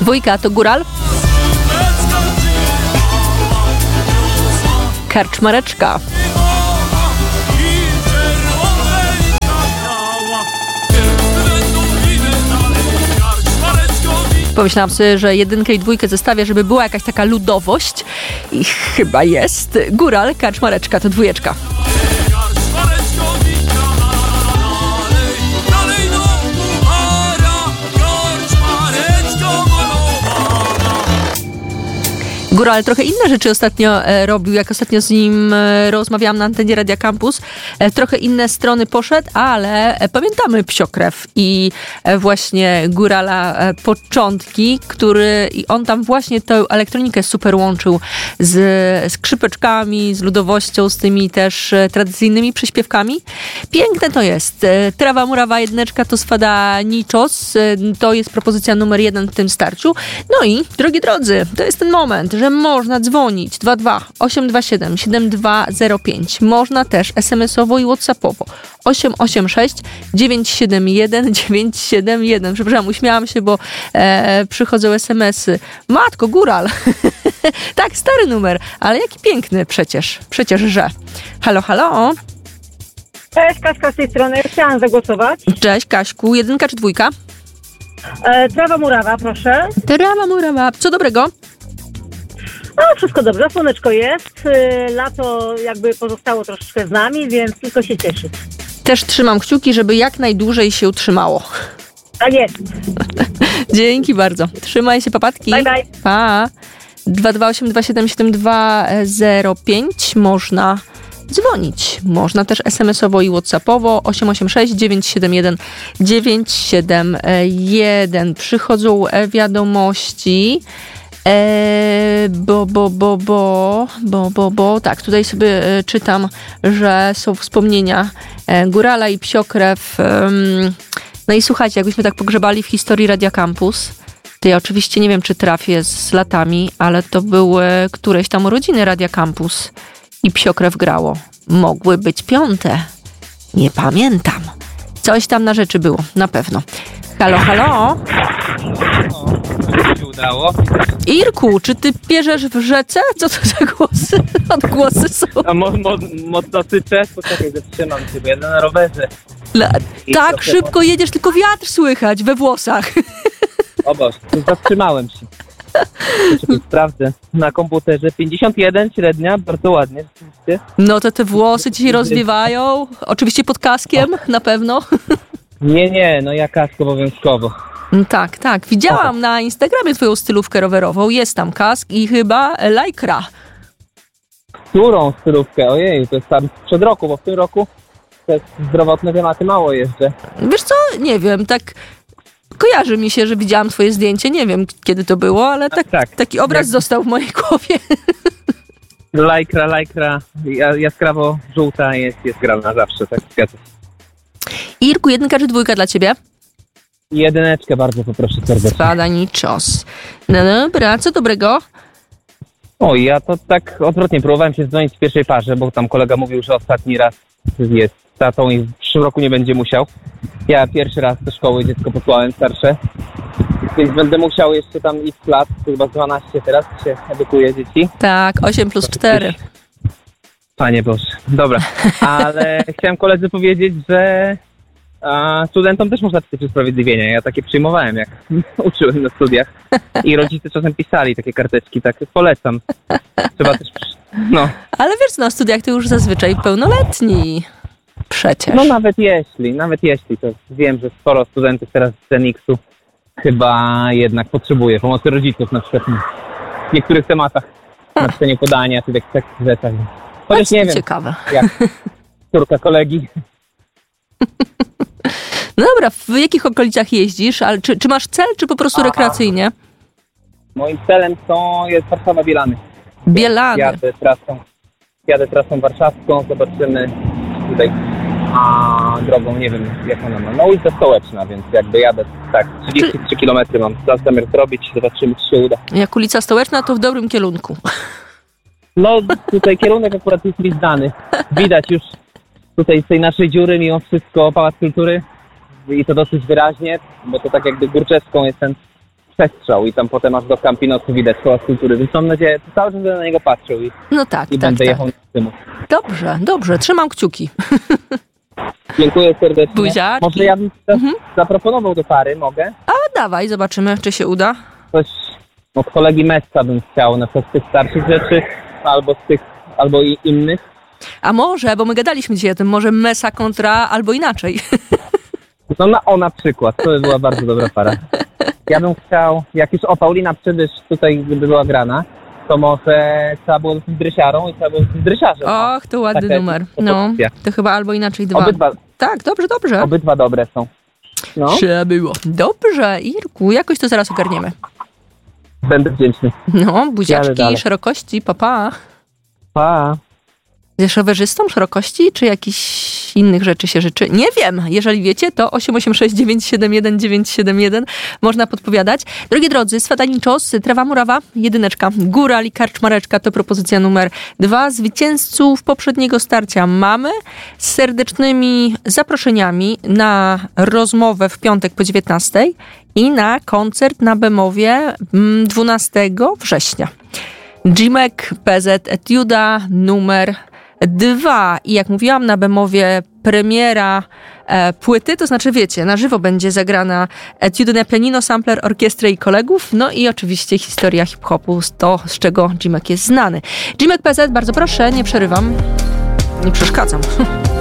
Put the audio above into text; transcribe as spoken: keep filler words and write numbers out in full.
Dwójka to góral. Karczmareczka. Pomyślałam sobie, że jedynkę i dwójkę zestawię, żeby była jakaś taka ludowość. I chyba jest. Góral, karczmareczka to dwójeczka. Góral trochę inne rzeczy ostatnio e, robił, jak ostatnio z nim e, rozmawiałam na antenie Radia Campus. E, trochę inne strony poszedł, ale e, pamiętamy Psiokrew i e, właśnie Górala e, początki, który i on tam właśnie tę elektronikę super łączył z skrzypeczkami, z ludowością, z tymi też e, tradycyjnymi przyśpiewkami. Piękne to jest. E, Trawa Murawa jedyneczka to Swada Niczos. E, to jest propozycja numer jeden w tym starciu. No i, drogie drodzy, to jest ten moment, że można dzwonić dwa dwa osiem dwa siedem siedem dwa zero pięć. Można też es em esowo i whatsappowo osiem osiem sześć dziewięć siedem jeden dziewięć siedem jeden. Przepraszam, uśmiałam się, bo e, przychodzą es em esy. Matko, góral. Tak, stary numer, ale jaki piękny przecież. Przecież, że. Halo, halo. Cześć, Kaśka z tej strony. Chciałam zagłosować. Cześć, Kaśku. Jedynka czy dwójka? E, Trawa Murawa, proszę. Trawa Murawa. Co dobrego? No, wszystko dobrze, słoneczko jest, lato jakby pozostało troszeczkę z nami, więc tylko się cieszyć. Też trzymam kciuki, żeby jak najdłużej się utrzymało. Tak jest. Dzięki bardzo. Trzymaj się, papatki. Bye, bye. Pa. dwa dwa osiem dwa siedem siedem dwa zero pięć. Można dzwonić. Można też es em esowo i whatsappowo osiem osiem sześć dziewięć siedem jeden dziewięć siedem jeden. Przychodzą wiadomości. Eee, bo, bo, bo, bo, bo, bo, bo, tak, tutaj sobie e, czytam, że są wspomnienia e, Górala i Psiokrew. E, no i słuchajcie, jakbyśmy tak pogrzebali w historii Radia Campus, to ja oczywiście nie wiem, czy trafię z latami, ale to były któreś tam urodziny Radia Campus i Psiokrew grało. Mogły być piąte. Nie pamiętam. Coś tam na rzeczy było, na pewno. Halo, halo. Się udało. Irku, czy ty bierzesz w rzece? Co to za głosy? Odgłosy są. A mo, mo, mocno sypę? Poczekaj, zatrzymam się, bo jadę na rowerze. La, tak szybko jedziesz, tylko wiatr słychać we włosach. O Boże, zatrzymałem się. Poczekaj, sprawdzę. Na komputerze pięćdziesiąt jeden średnia, bardzo ładnie rzeczywiście. No to te włosy ci się rozwiewają. Oczywiście pod kaskiem, na pewno. Nie, nie, no ja kask obowiązkowo. Tak, tak. Widziałam na Instagramie twoją stylówkę rowerową. Jest tam kask i chyba lajkra. Którą stylówkę? Ojej, to jest tam sprzed roku, bo w tym roku te zdrowotne tematy mało jeżdżę. Wiesz co? Nie wiem, tak kojarzy mi się, że widziałam twoje zdjęcie. Nie wiem, kiedy to było, ale tak, tak. taki obraz Jak... został w mojej głowie. Lajkra, lajkra, jaskrawo żółta jest, jest grana zawsze, tak zgadza się. Irku, jedynka czy dwójka dla ciebie? Jedyneczkę bardzo poproszę serdecznie. Swada Niczos. No dobra, co dobrego? Oj, ja to tak odwrotnie, próbowałem się dzwonić w pierwszej parze, bo tam kolega mówił, że ostatni raz jest z tatą i w przyszłym roku nie będzie musiał. Ja pierwszy raz do szkoły dziecko posłałem starsze, więc będę musiał jeszcze tam x lat, chyba dwanaście teraz się edukuje dzieci. Tak, osiem plus cztery. Panie Boże, dobra, ale chciałem koledze powiedzieć, że a, studentom też można pisać usprawiedliwienia. Ja takie przyjmowałem, jak uczyłem na studiach i rodzice czasem pisali takie karteczki, tak polecam. Trzeba też, no. Ale wiesz, na studiach to już zazwyczaj pełnoletni przecież. No nawet jeśli, nawet jeśli, to wiem, że sporo studentów teraz z C N X-u chyba jednak potrzebuje pomocy rodziców na przykład w niektórych tematach, na pisaniu podania czy takich takich rzeczach. Chociaż nie wiem, ciekawe. Jak córka kolegi. No dobra, w jakich okolicach jeździsz? Ale czy, czy masz cel, czy po prostu A, rekreacyjnie? Moim celem to jest Warszawa-Bielany. Bielany. Jadę trasą, jadę trasą warszawską, zobaczymy tutaj a drogą, nie wiem jak ona ma. No ulica Stołeczna, więc jakby jadę tak, trzydzieści trzy kilometry mam zamiar zrobić, zobaczymy czy się uda. Jak ulica Stołeczna, to w dobrym kierunku. No tutaj kierunek akurat jest mi znany. Widać już tutaj z tej naszej dziury mimo wszystko Pałac Kultury i to dosyć wyraźnie, bo to tak jakby Górczewską jest ten przestrzał i tam potem aż do Campinosu widać Pałac Kultury, więc mam nadzieję, że cały czas będę na niego patrzył i, No tak, i tak, będę tak. jechał na tymu. Dobrze, dobrze, trzymam kciuki. Dziękuję serdecznie. Buziaczki. Może ja bym mhm. zaproponował do pary, mogę? A dawaj, zobaczymy, czy się uda. Coś od kolegi Messa bym chciał, na przykład z tych starszych rzeczy, albo z tych, albo i innych. A może, bo my gadaliśmy dzisiaj o tym, może Messa kontra albo inaczej. No na o na przykład, to by była bardzo dobra para. Ja bym chciał, jak już o Paulina Przybysz tutaj gdyby była grana, to może trzeba było z drysiarą i trzeba było z drysiarzem. Och, to ładny Taka numer. jest No, propozycja. to chyba albo inaczej dwa. Obydwa, Tak, dobrze, dobrze. obydwa dobre są. No, Trzeba było. Dobrze, Irku, jakoś to zaraz ogarniemy. będę wdzięczny. No, Jadę buziaczki, dalej. szerokości, papa. Pa. Jest rowerzystą szerokości, czy jakichś innych rzeczy się życzy? Nie wiem. Jeżeli wiecie, to osiem osiem sześć dziewięć siedem jeden dziewięć siedem jeden można podpowiadać. Drogie drodzy, Swataniczos, Trawa Murawa, jedyneczka. Góral i Karczmareczka to propozycja numer dwa. Zwycięzców poprzedniego starcia mamy z serdecznymi zaproszeniami na rozmowę w piątek po dziewiętnastej i na koncert na Bemowie dwunastego września. Jimek, P Z Etiuda numer dwa. I jak mówiłam, na Bemowie premiera e, płyty, to znaczy wiecie, na żywo będzie zagrana Etiuda na pianino, sampler, orkiestrę i kolegów, no i oczywiście historia hip-hopu, to z czego Jimek jest znany. Jimek P Z, bardzo proszę, nie przerywam, nie przeszkadzam.